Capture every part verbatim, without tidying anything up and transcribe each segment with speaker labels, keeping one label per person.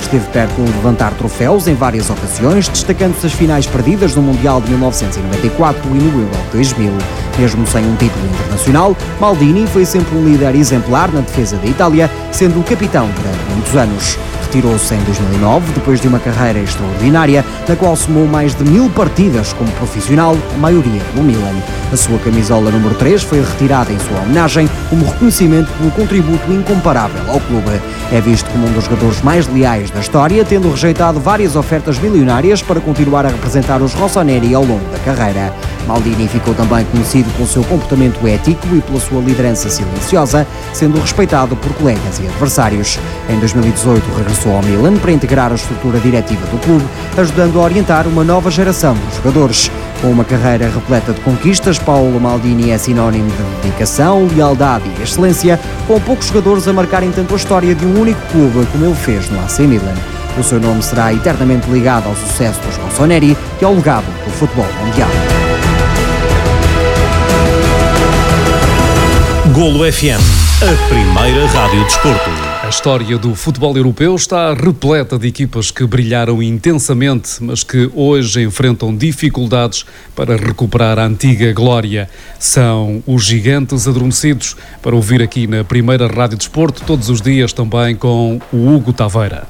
Speaker 1: esteve perto de levantar troféus em várias ocasiões, destacando-se as finais perdidas no Mundial de mil novecentos e noventa e quatro e no Euro de dois mil. Mesmo sem um título internacional, Maldini foi sempre um líder exemplar na defesa da Itália, sendo o capitão durante muitos anos. Retirou-se em dois mil e nove, depois de uma carreira extraordinária, na qual somou mais de mil partidas como profissional, a maioria no Milan. A sua camisola número três foi retirada em sua homenagem, como reconhecimento pelo contributo incomparável ao clube. É visto como um dos jogadores mais leais da história, tendo rejeitado várias ofertas milionárias para continuar a representar os rossoneri ao longo da carreira. Maldini ficou também conhecido pelo seu comportamento ético e pela sua liderança silenciosa, sendo respeitado por colegas e adversários. Em dois mil e dezoito regressou ao Milan para integrar a estrutura diretiva do clube, ajudando a orientar uma nova geração de jogadores. Com uma carreira repleta de conquistas, Paolo Maldini é sinónimo de dedicação, lealdade e excelência, com poucos jogadores a marcarem tanto a história de um único clube como ele fez no A C Milan. O seu nome será eternamente ligado ao sucesso dos rossoneri e ao legado do futebol mundial.
Speaker 2: Golo F M, a primeira rádio desporto.
Speaker 3: A história do futebol europeu está repleta de equipas que brilharam intensamente, mas que hoje enfrentam dificuldades para recuperar a antiga glória. São os gigantes adormecidos, para ouvir aqui na primeira rádio desporto, todos os dias também com o Hugo Taveira.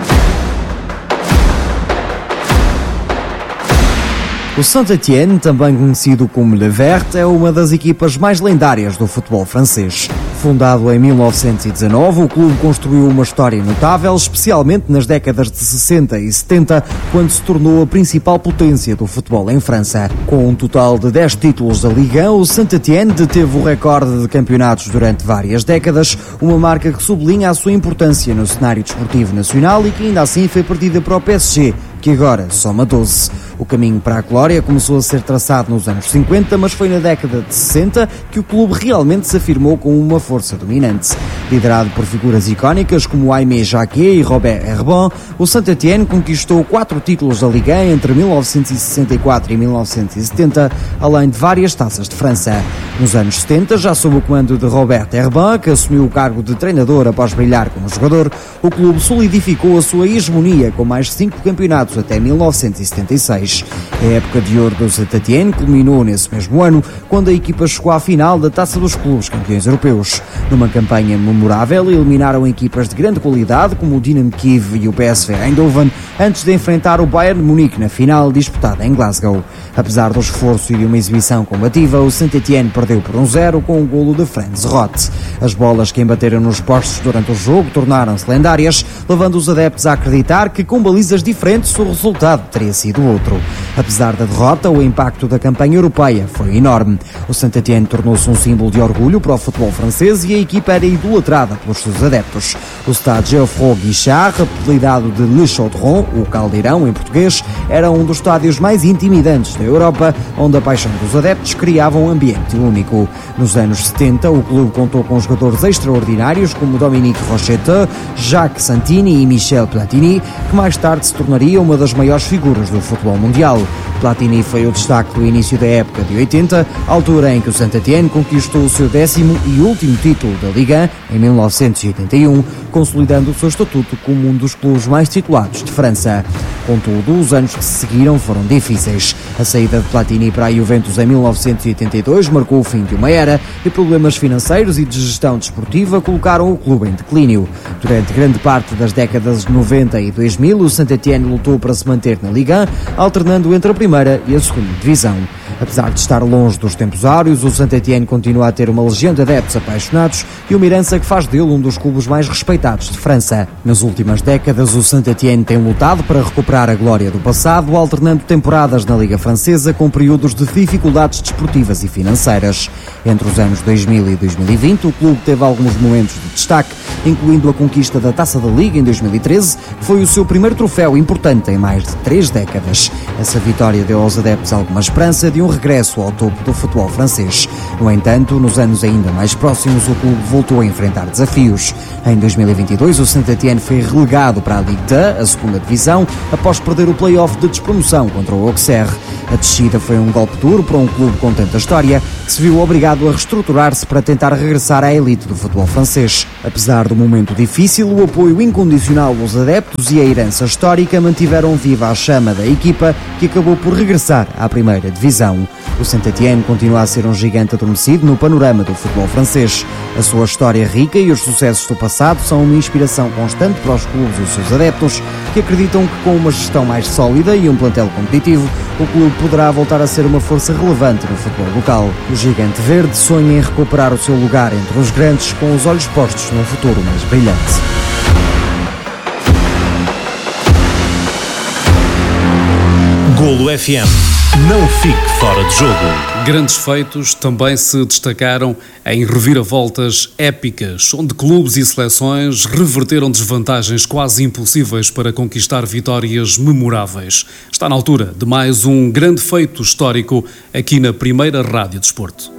Speaker 1: O Saint-Étienne, também conhecido como Le Vert, é uma das equipas mais lendárias do futebol francês. Fundado em mil novecentos e dezanove, o clube construiu uma história notável, especialmente nas décadas de sessenta e setenta, quando se tornou a principal potência do futebol em França. Com um total de dez títulos da Ligue um, o Saint-Étienne deteve o recorde de campeonatos durante várias décadas, uma marca que sublinha a sua importância no cenário desportivo nacional e que ainda assim foi perdida para o P S G, que agora soma doze. O caminho para a glória começou a ser traçado nos anos cinquenta, mas foi na década de sessenta que o clube realmente se afirmou com uma força dominante. Liderado por figuras icónicas como Aimé Jacquet e Robert Herbin, o Saint-Étienne conquistou quatro títulos da Ligue um entre mil novecentos e sessenta e quatro e mil novecentos e setenta, além de várias taças de França. Nos anos setenta, já sob o comando de Robert Herbin, que assumiu o cargo de treinador após brilhar como jogador, o clube solidificou a sua hegemonia com mais cinco campeonatos até mil novecentos e setenta e seis. A época de ouro do Saint-Étienne culminou nesse mesmo ano, quando a equipa chegou à final da Taça dos Clubes Campeões Europeus. Numa campanha memorável, eliminaram equipas de grande qualidade como o Dinamo Kiev e o P S V Eindhoven, antes de enfrentar o Bayern de Munique na final disputada em Glasgow. Apesar do esforço e de uma exibição combativa, o Saint-Étienne perdeu por um zero com o golo de Franz Roth. As bolas que embateram nos postos durante o jogo tornaram-se lendárias, levando os adeptos a acreditar que com balizas diferentes o resultado teria sido outro. Apesar da derrota, o impacto da campanha europeia foi enorme. O Saint-Étienne tornou-se um símbolo de orgulho para o futebol francês e a equipa era idolatrada pelos seus adeptos. O estádio Geoffroy Guichard, apelidado de Le Chaudron, o Caldeirão em português, era um dos estádios mais intimidantes da Europa, onde a paixão dos adeptos criava um ambiente único. Nos anos setenta, o clube contou com jogadores extraordinários como Dominique Rocheteau, Jacques Santini e Michel Platini, que mais tarde se tornaria uma das maiores figuras do futebol mundial. Platini foi o destaque do início da época de oitenta, altura em que o Saint-Étienne conquistou o seu décimo e último título da Ligue um em mil novecentos e oitenta e um, consolidando o seu estatuto como um dos clubes mais titulados de França. Contudo, os anos que se seguiram foram difíceis. A saída de Platini para a Juventus em mil novecentos e oitenta e dois marcou o fim de uma era e problemas financeiros e de gestão desportiva colocaram o clube em declínio. Durante grande parte das décadas de noventa e dois mil, o Saint-Étienne lutou para se manter na Ligue um, alternando entre a primeira e a segunda divisão. Apesar de estar longe dos tempos áureos, o Saint-Étienne continua a ter uma legião de adeptos apaixonados e uma herança que faz dele um dos clubes mais respeitados de França. Nas últimas décadas, o Saint-Étienne tem lutado para recuperar a glória do passado, alternando temporadas na Liga Francesa com períodos de dificuldades desportivas e financeiras. Entre os anos dois mil e dois mil e vinte, o clube teve alguns momentos de destaque, incluindo a conquista da Taça da Liga em dois mil e treze, que foi o seu primeiro troféu importante em mais de três décadas. Essa vitória deu aos adeptos alguma esperança de um regresso ao topo do futebol francês. No entanto, nos anos ainda mais próximos, o clube voltou a enfrentar desafios. Em dois mil e vinte e dois, o Saint-Étienne foi relegado para a Ligue dois, a segunda divisão, após perder o play-off de despromoção contra o Auxerre. A descida foi um golpe duro para um clube com tanta história, que se viu obrigado a reestruturar-se para tentar regressar à elite do futebol francês. Apesar do momento difícil, o apoio incondicional dos adeptos e a herança histórica mantiveram viva a chama da equipa, que acabou por regressar à primeira divisão. O Saint-Étienne continua a ser um gigante adormecido no panorama do futebol francês. A sua história rica e os sucessos do passado são uma inspiração constante para os clubes e os seus adeptos, que acreditam que com uma gestão mais sólida e um plantel competitivo, o clube poderá voltar a ser uma força relevante no futebol local. O gigante verde sonha em recuperar o seu lugar entre os grandes, com os olhos postos num futuro mais brilhante.
Speaker 2: Golo F M. Não fique fora de jogo.
Speaker 3: Grandes feitos também se destacaram em reviravoltas épicas, onde clubes e seleções reverteram desvantagens quase impossíveis para conquistar vitórias memoráveis. Está na altura de mais um grande feito histórico aqui na Primeira Rádio Desporto.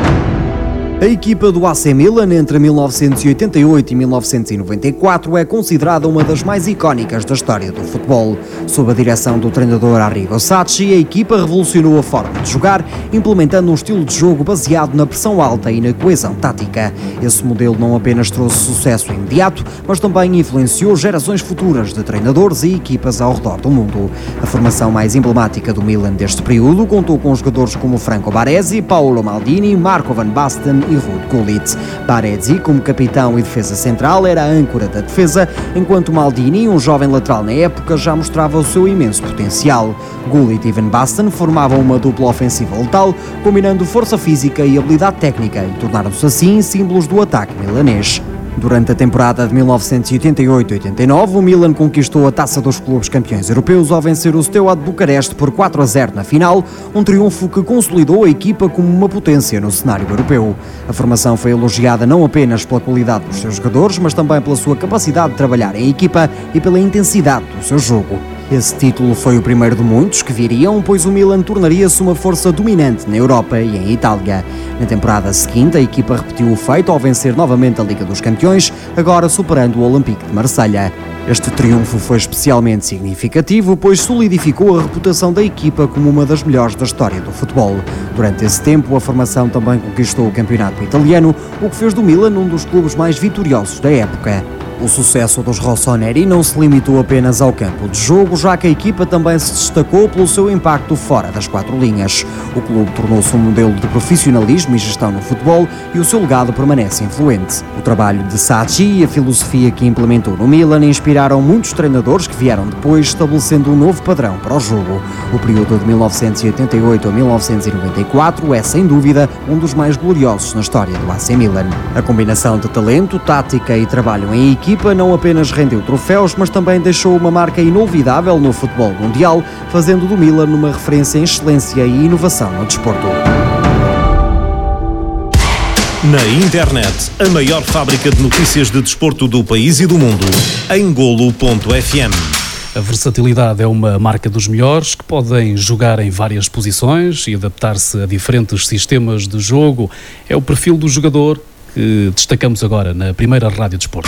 Speaker 1: A equipa do A C Milan entre mil novecentos e oitenta e oito e mil novecentos e noventa e quatro é considerada uma das mais icónicas da história do futebol. Sob a direção do treinador Arrigo Sacchi, a equipa revolucionou a forma de jogar, implementando um estilo de jogo baseado na pressão alta e na coesão tática. Esse modelo não apenas trouxe sucesso imediato, mas também influenciou gerações futuras de treinadores e equipas ao redor do mundo. A formação mais emblemática do Milan deste período contou com jogadores como Franco Baresi, Paolo Maldini, Marco van Basten e Ruud Gullit. Baresi, como capitão e defesa central, era a âncora da defesa, enquanto Maldini, um jovem lateral na época, já mostrava o seu imenso potencial. Gullit e Van Basten formavam uma dupla ofensiva letal, combinando força física e habilidade técnica, e tornaram-se assim símbolos do ataque milanês. Durante a temporada de mil novecentos e oitenta e oito oitenta e nove, o Milan conquistou a Taça dos Clubes Campeões Europeus ao vencer o Steaua de Bucareste por quatro a zero na final, um triunfo que consolidou a equipa como uma potência no cenário europeu. A formação foi elogiada não apenas pela qualidade dos seus jogadores, mas também pela sua capacidade de trabalhar em equipa e pela intensidade do seu jogo. Esse título foi o primeiro de muitos que viriam, pois o Milan tornaria-se uma força dominante na Europa e em Itália. Na temporada seguinte, a equipa repetiu o feito ao vencer novamente a Liga dos Campeões, agora superando o Olympique de Marselha. Este triunfo foi especialmente significativo, pois solidificou a reputação da equipa como uma das melhores da história do futebol. Durante esse tempo, a formação também conquistou o campeonato italiano, o que fez do Milan um dos clubes mais vitoriosos da época. O sucesso dos rossoneri não se limitou apenas ao campo de jogo, já que a equipa também se destacou pelo seu impacto fora das quatro linhas. O clube tornou-se um modelo de profissionalismo e gestão no futebol e o seu legado permanece influente. O trabalho de Sacchi e a filosofia que implementou no Milan inspiraram muitos treinadores que vieram depois, estabelecendo um novo padrão para o jogo. O período de mil novecentos e oitenta e oito a mil novecentos e noventa e quatro é, sem dúvida, um dos mais gloriosos na história do A C Milan. A combinação de talento, tática e trabalho em equipa A equipa não apenas rendeu troféus, mas também deixou uma marca inolvidável no futebol mundial, fazendo do Milan uma referência em excelência e inovação no desporto.
Speaker 2: Na internet, a maior fábrica de notícias de desporto do país e do mundo, em golo ponto f m.
Speaker 3: A versatilidade é uma marca dos melhores, que podem jogar em várias posições e adaptar-se a diferentes sistemas de jogo. É o perfil do jogador que destacamos agora na Primeira Rádio Desporto.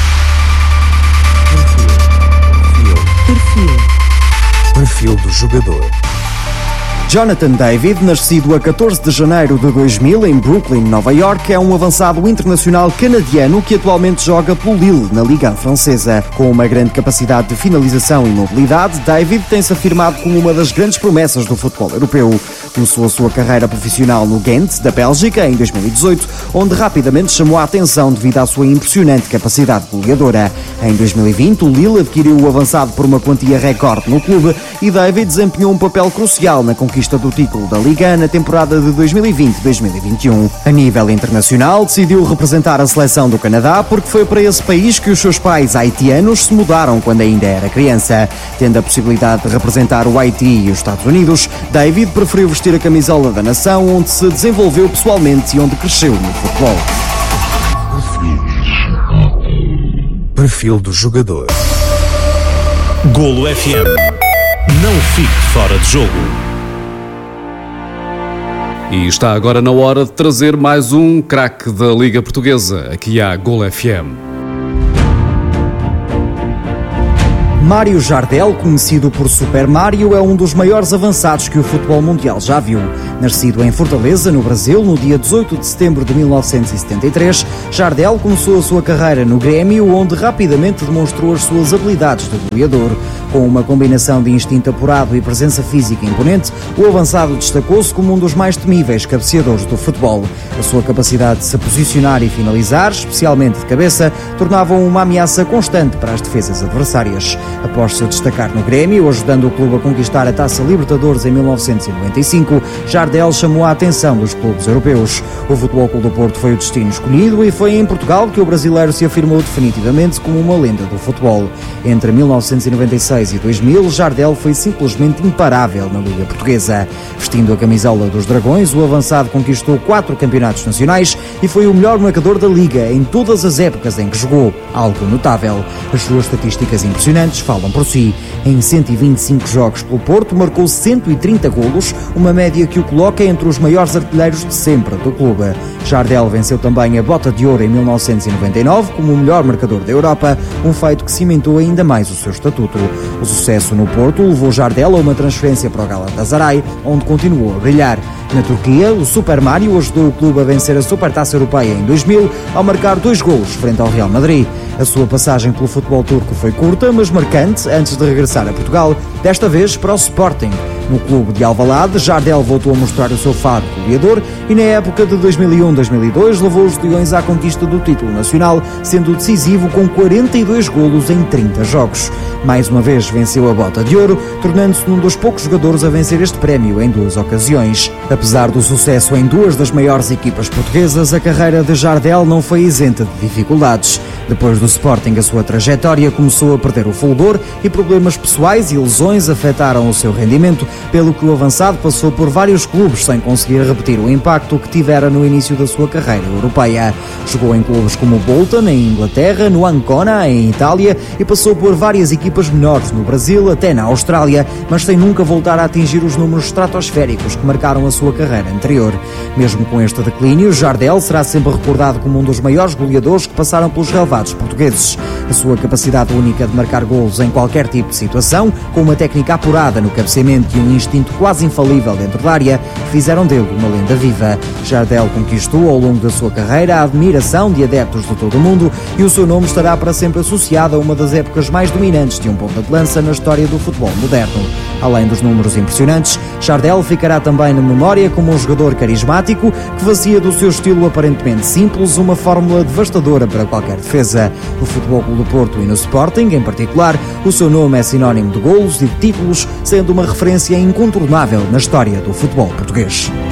Speaker 4: Perfil. Perfil do jogador.
Speaker 1: Jonathan David, nascido a catorze de janeiro de dois mil em Brooklyn, Nova York, é um avançado internacional canadiano que atualmente joga pelo Lille, na Liga francesa. Com uma grande capacidade de finalização e mobilidade, David tem-se afirmado como uma das grandes promessas do futebol europeu. Começou a sua carreira profissional no Ghent, da Bélgica, em dois mil e dezoito, onde rapidamente chamou a atenção devido à sua impressionante capacidade goleadora. Em dois mil e vinte, o Lille adquiriu o avançado por uma quantia recorde no clube e David desempenhou um papel crucial na conquista do título da Liga na temporada de dois mil e vinte a dois mil e vinte e um. A nível internacional, decidiu representar a seleção do Canadá porque foi para esse país que os seus pais haitianos se mudaram quando ainda era criança. Tendo a possibilidade de representar o Haiti e os Estados Unidos, David preferiu vestir a camisola da nação, onde se desenvolveu pessoalmente e onde cresceu no futebol.
Speaker 4: Perfil do jogador.
Speaker 2: Golo F M. Não fique fora de jogo.
Speaker 3: E está agora na hora de trazer mais um craque da Liga Portuguesa, aqui à Golo F M.
Speaker 1: Mário Jardel, conhecido por Super Mário, é um dos maiores avançados que o futebol mundial já viu. Nascido em Fortaleza, no Brasil, no dia dezoito de setembro de mil novecentos e setenta e três, Jardel começou a sua carreira no Grêmio, onde rapidamente demonstrou as suas habilidades de goleador. Com uma combinação de instinto apurado e presença física imponente, o avançado destacou-se como um dos mais temíveis cabeceadores do futebol. A sua capacidade de se posicionar e finalizar, especialmente de cabeça, tornava-o uma ameaça constante para as defesas adversárias. Após se destacar no Grêmio, ajudando o clube a conquistar a Taça Libertadores em mil novecentos e noventa e cinco, Jardel chamou a atenção dos clubes europeus. O Futebol Clube do Porto foi o destino escolhido e foi em Portugal que o brasileiro se afirmou definitivamente como uma lenda do futebol. Entre mil novecentos e noventa e seis e dois mil, Jardel foi simplesmente imparável na Liga Portuguesa. Vestindo a camisola dos Dragões, o avançado conquistou quatro campeonatos nacionais e foi o melhor marcador da Liga em todas as épocas em que jogou, algo notável. As suas estatísticas impressionantes falam por si. Em cento e vinte e cinco jogos pelo Porto, marcou cento e trinta golos, uma média que o coloca entre os maiores artilheiros de sempre do clube. Jardel venceu também a Bota de Ouro em mil novecentos e noventa e nove como o melhor marcador da Europa, um feito que cimentou ainda mais o seu estatuto. O sucesso no Porto levou Jardel a uma transferência para o Galatasaray, onde continuou a brilhar. Na Turquia, o Super Mário ajudou o clube a vencer a Supertaça Europeia em dois mil, ao marcar dois golos frente ao Real Madrid. A sua passagem pelo futebol turco foi curta, mas marcante, antes de regressar a Portugal, desta vez para o Sporting. No clube de Alvalade, Jardel voltou a mostrar o seu faro goleador e na época de dois mil e um a dois mil e dois levou os Leões à conquista do título nacional, sendo decisivo com quarenta e dois golos em trinta jogos. Mais uma vez venceu a Bota de Ouro, tornando-se um dos poucos jogadores a vencer este prémio em duas ocasiões. Apesar do sucesso em duas das maiores equipas portuguesas, a carreira de Jardel não foi isenta de dificuldades. Depois do Sporting, a sua trajetória começou a perder o fulgor e problemas pessoais e lesões afetaram o seu rendimento, pelo que o avançado passou por vários clubes sem conseguir repetir o impacto que tivera no início da sua carreira europeia. Jogou em clubes como o Bolton, em Inglaterra, no Ancona, em Itália, e passou por várias equipas menores no Brasil, até na Austrália, mas sem nunca voltar a atingir os números estratosféricos que marcaram a sua carreira anterior. Mesmo com este declínio, Jardel será sempre recordado como um dos maiores goleadores que passaram pelos relevados portugueses. A sua capacidade única de marcar golos em qualquer tipo de situação, com uma técnica apurada no cabeceamento e um instinto quase infalível dentro da área, fizeram dele uma lenda viva. Jardel conquistou ao longo da sua carreira a admiração de adeptos de todo o mundo e o seu nome estará para sempre associado a uma das épocas mais dominantes de um ponta de lança na história do futebol moderno. Além dos números impressionantes, Jardel ficará também na memória como um jogador carismático que fazia do seu estilo aparentemente simples uma fórmula devastadora para qualquer defesa. No Futebol Clube do Porto e no Sporting, em particular, o seu nome é sinónimo de golos e de títulos, sendo uma referência incontornável na história do futebol português.